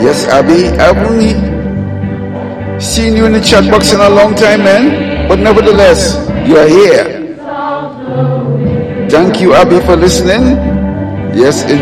Yes, Abby. I haven't seen you in the chat box in a long time, man. But nevertheless, you are here. Thank you, Abby, for listening. Yes,